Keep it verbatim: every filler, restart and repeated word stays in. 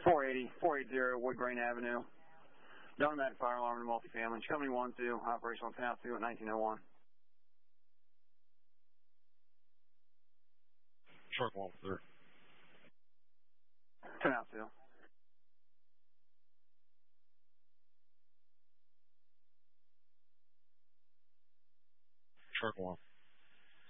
four eighty, four eighty Wood Grain Avenue. Done that fire alarm to multifamily. Company one two, operational ten out two at nineteen oh one. Truck one third. ten out two. Truck one.